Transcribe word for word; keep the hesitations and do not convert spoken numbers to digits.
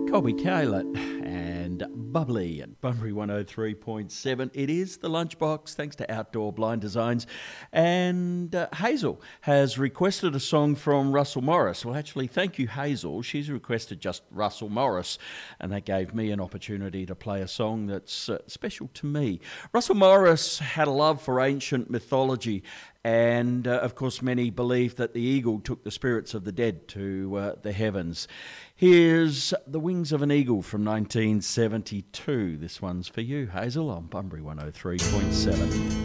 Colby Caylett and Bubbly at Bunbury one oh three point seven. It is the Lunchbox, thanks to Outdoor Blind Designs. And uh, Hazel has requested a song from Russell Morris. Well, actually, thank you, Hazel. She's requested just Russell Morris, and that gave me an opportunity to play a song that's uh, special to me. Russell Morris had a love for ancient mythology, and, uh, of course, many believe that the eagle took the spirits of the dead to uh, the heavens. Here's The Wings of an Eagle from nineteen seventy-two. This one's for you, Hazel, on Bunbury one oh three point seven.